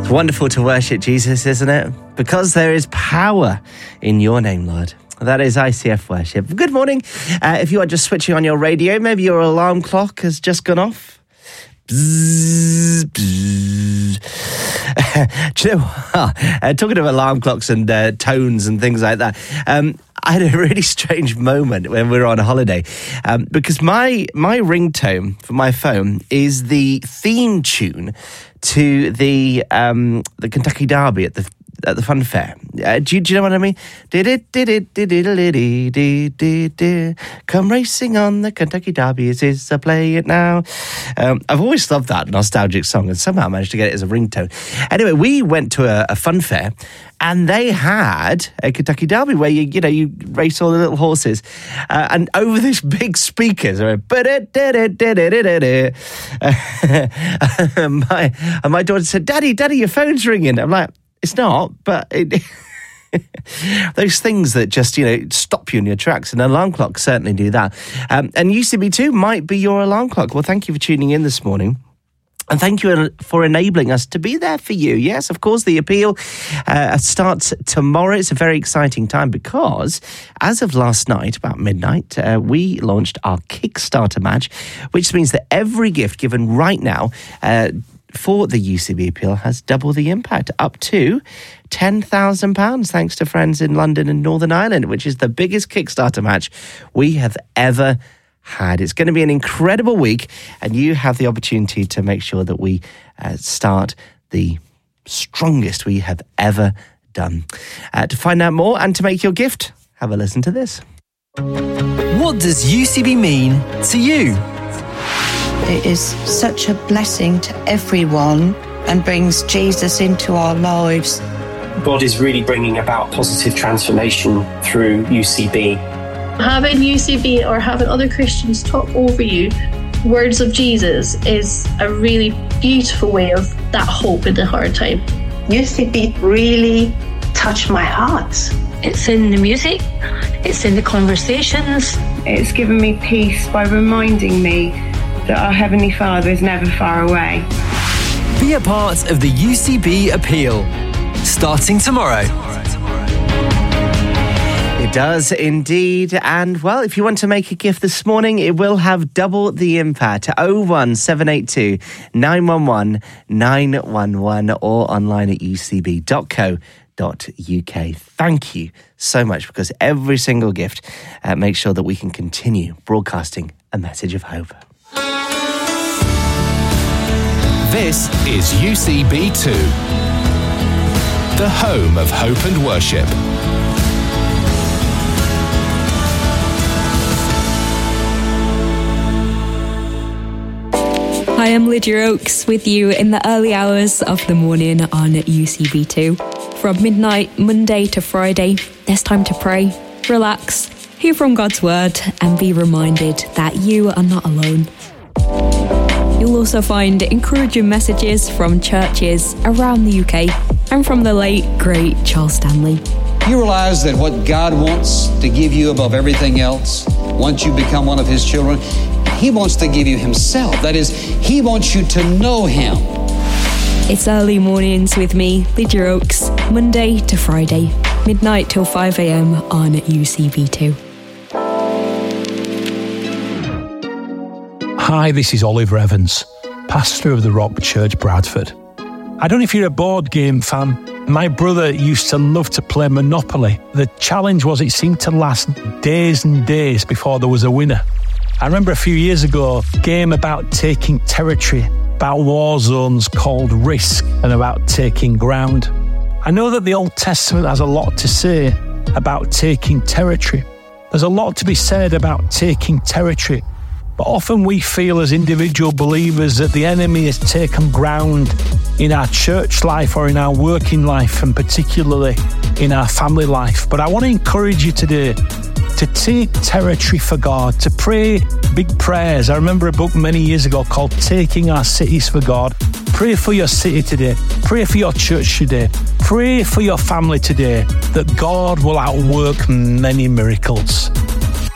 It's wonderful to worship Jesus, isn't it? Because there is power in your name, Lord. That is ICF worship. Good morning. If you are just switching on your radio, maybe your alarm clock has just gone off. Bzz, bzz. Do you know what? Talking of alarm clocks and tones and things like that, I had a really strange moment when we were on holiday because my ringtone for my phone is the theme tune to the Kentucky Derby at the fun fair. Do you know what I mean? Come racing on the Kentucky Derby, is I play it now. I've always loved that nostalgic song and somehow managed to get it as a ringtone. Anyway, we went to a fun fair and they had a Kentucky Derby where you race all the little horses and over this big speakers and my daughter said, Daddy, your phone's ringing. I'm like, it's not, but those things that just, stop you in your tracks, and alarm clocks certainly do that. And UCB2 might be your alarm clock. Well, thank you for tuning in this morning. And thank you for enabling us to be there for you. Yes, of course, the appeal starts tomorrow. It's a very exciting time because as of last night, about midnight, we launched our Kickstarter match, which means that every gift given right now for the UCB appeal has double the impact, up to £10,000, thanks to friends in London and Northern Ireland, which is the biggest Kickstarter match we have ever had. It's going to be an incredible week, and you have the opportunity to make sure that we start the strongest we have ever done. To find out more and to make your gift, have a listen to this. What does UCB mean to you? It is such a blessing to everyone and brings Jesus into our lives. God is really bringing about positive transformation through UCB. Having UCB or having other Christians talk over you words of Jesus is a really beautiful way of that hope in the hard time. UCB really touched my heart. It's in the music, it's in the conversations. It's given me peace by reminding me that our Heavenly Father is never far away. Be a part of the UCB appeal, starting tomorrow. It does indeed. And, well, if you want to make a gift this morning, it will have double the impact. 01782 911 911 or online at ucb.co.uk. Thank you so much, because every single gift makes sure that we can continue broadcasting a message of hope. This is UCB2, the home of hope and worship. Hi, I'm Lydia Oakes with you in the early hours of the morning on UCB2. From midnight, Monday to Friday, there's time to pray, relax, hear from God's word, and be reminded that you are not alone. You'll also find encouraging messages from churches around the UK and from the late, great Charles Stanley. You realize that what God wants to give you above everything else, once you become one of His children, He wants to give you Himself. That is, He wants you to know Him. It's early mornings with me, Lydia Oakes, Monday to Friday, midnight till 5 a.m. on UCB2. Hi, this is Oliver Evans, pastor of the Rock Church, Bradford. I don't know if you're a board game fan. My brother used to love to play Monopoly. The challenge was it seemed to last days and days before there was a winner. I remember a few years ago, a game about taking territory, about war zones called Risk, and about taking ground. I know that the Old Testament has a lot to say about taking territory. There's a lot to be said about taking territory. But often we feel as individual believers that the enemy has taken ground in our church life or in our working life, and particularly in our family life. But I want to encourage you today to take territory for God, to pray big prayers. I remember a book many years ago called Taking Our Cities for God. Pray for your city today. Pray for your church today. Pray for your family today, that God will outwork many miracles.